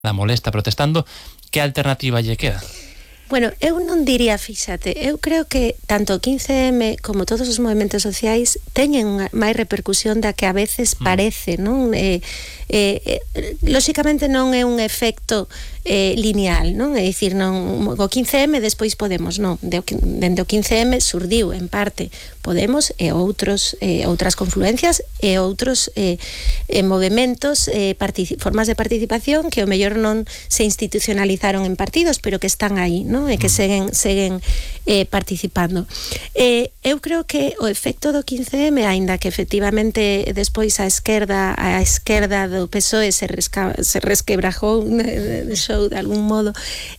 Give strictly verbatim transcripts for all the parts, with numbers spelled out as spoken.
la molesta protestando, que alternativa lle queda? Bueno, eu non diría, fíxate, eu creo que tanto o quince eme como todos os movimentos sociais teñen máis repercusión da que a veces parece, non? Eh, eh, eh, lóxicamente non é un efecto eh, lineal, non? É dicir, non, o quince eme despois Podemos, non, dende o quince eme surdiu en parte Podemos e outros eh, outras confluencias e outros eh, eh, movimentos, eh, formas de participación que o mellor non se institucionalizaron en partidos, pero que están aí, non? E que seguen, seguen eh, participando. Eh, eu creo que o efecto do quince eme, aínda que efectivamente despois a esquerda a esquerda do P S O E se, resca, se resquebrajou de, de show de algún modo,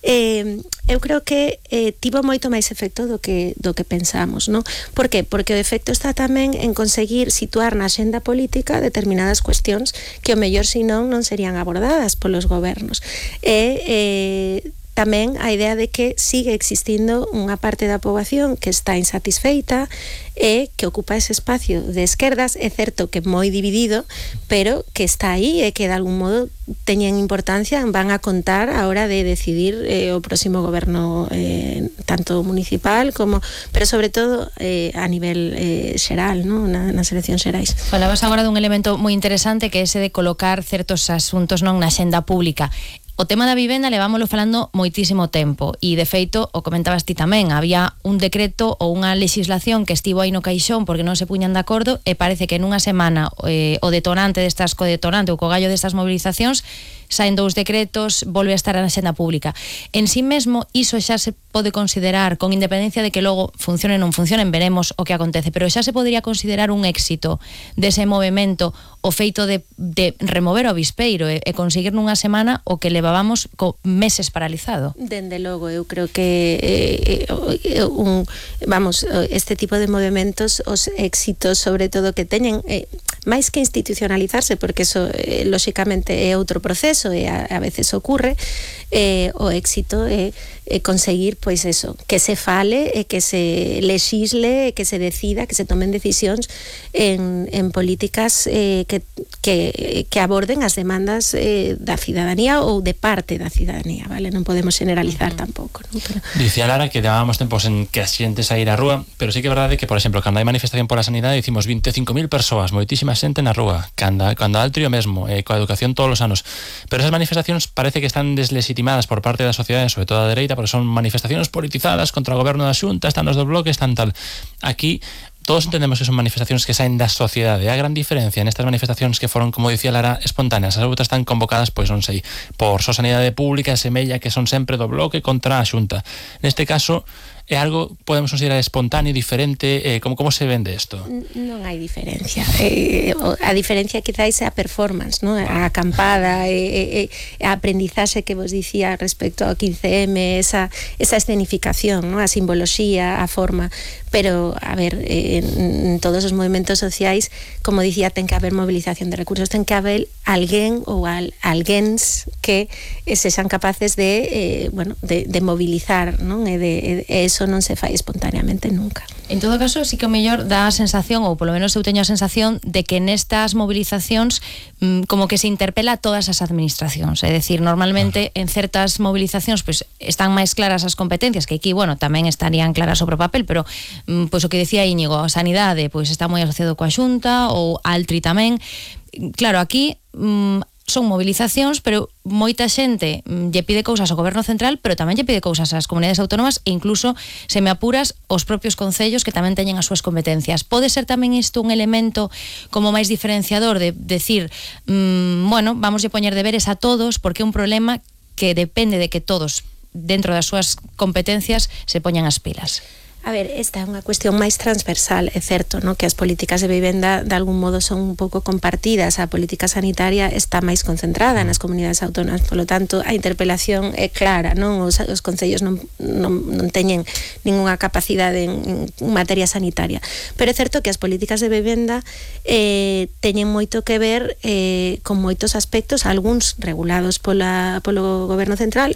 eh, eu creo que eh, tivo moito máis efecto do que, do que pensamos, non? Por que? Porque o efecto está tamén en conseguir situar na axenda política determinadas cuestións que o mellor senón non serían abordadas polos gobernos. E eh, tamén a idea de que sigue existindo unha parte da poboación que está insatisfeita e que ocupa ese espacio de esquerdas, é certo que moi dividido, pero que está aí e que de algún modo teñen importancia, van a contar a hora de decidir eh, o próximo goberno eh, tanto municipal como, pero sobre todo eh, a nivel eh, xeral, ¿no? Na, nas eleccións xerais. Falabas agora dun elemento moi interesante que é ese de colocar certos asuntos non na xenda pública. O tema da vivenda levámoslo falando moitísimo tempo e, de feito, o comentabas ti tamén, había un decreto ou unha legislación que estivo aí no caixón porque non se puñan de acordo e parece que nunha semana eh, o detonante destas, co detonante ou co gallo destas movilizacións saen dous decretos, volve a estar na xenda pública. En sí mesmo, iso xa se pode considerar, con independencia de que logo funcione ou non funcionen, veremos o que acontece, pero xa se podría considerar un éxito dese movimento o feito de, de remover o avispeiro e, e conseguir nunha semana o que levábamos co meses paralizado. Dende logo, eu creo que eh, eh, un, vamos, este tipo de movimentos, os éxitos sobre todo que teñen, eh, máis que institucionalizarse, porque eso eh, lóxicamente é outro proceso e a, a veces ocurre, eh, o éxito é eh, conseguir, pois eso, que se fale e que se legisle, que se decida, que se tomen decisións en, en políticas eh, que, que, que aborden as demandas eh, da cidadanía ou de parte da cidadanía, vale? Non podemos generalizar uh-huh. tampouco, non? Pero... Dicía Lara que levábamos tempos en que a xente saír á rúa, pero sí que é verdade que, por exemplo, cando hai manifestación pola sanidade, dicimos veinticinco mil persoas, moitísima xente na rúa, cando, cando altri o mesmo, eh, coa educación todos os anos, pero esas manifestacións parece que están deslegitimadas por parte da sociedade, sobre todo a dereita, porque son manifestacións politizadas contra o goberno da Xunta, están os do bloque, están tal. Aquí todos entendemos que son manifestacións que saen da sociedade. A gran diferencia nestas manifestacións que foron, como dicía Lara, espontáneas, as outras están convocadas, pois non sei, por so sanidade pública, semella que son sempre do bloque contra a Xunta. Neste caso é algo, podemos considerar espontáneo, diferente, eh, como, como se vende isto? Non hai diferencia. Eh, a diferencia quizáis é a performance, ¿no? A acampada, e, e, a aprendizaxe que vos dicía respecto ao quince eme, esa, esa escenificación, ¿no? A simboloxía, a forma, pero, a ver, eh, en todos os movimentos sociais, como dicía, ten que haber movilización de recursos, ten que haber alguén ou al, alguéns que eh, sexan capaces de, eh, bueno, de, de movilizar, ¿no? E de, e eso non se fai espontáneamente nunca. En todo caso, sí que o mellor dá a sensación, ou polo menos eu teño a sensación, de que nestas movilizacións mmm, como que se interpela a todas as administracións. É dicir, normalmente en certas movilizacións pues, están máis claras as competencias, que aquí, bueno, tamén estarían claras sobre o papel, pero mmm, pues, o que decía Íñigo, a sanidade pues, está moi asociado coa Xunta, ou Altri tamén. Claro, aquí mmm, son movilizacións, pero moita xente lle pide cousas ao goberno central, pero tamén lle pide cousas ás comunidades autónomas e incluso, se me apuras, os propios concellos que tamén teñen as súas competencias. Pode ser tamén isto un elemento como máis diferenciador de decir, mmm, bueno, vamos a poñer deberes a todos porque é un problema que depende de que todos, dentro das súas competencias, se poñan as pilas. A ver, esta é unha cuestión máis transversal, é certo, ¿no? Que as políticas de vivenda de algún modo son un pouco compartidas, a política sanitaria está máis concentrada nas comunidades autónomas, polo tanto a interpelación é clara, non? Os, os concellos non, non, non teñen ninguna capacidade en, en materia sanitaria, pero é certo que as políticas de vivenda eh, teñen moito que ver eh, con moitos aspectos, algúns regulados pola, polo goberno central,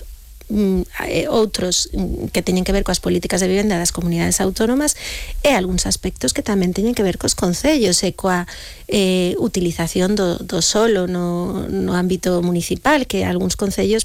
mm, outros que teñen que ver coas políticas de vivenda das comunidades autónomas e algúns aspectos que tamén teñen que ver cos concellos e coa eh, utilización do, do solo no, no ámbito municipal, que algúns concellos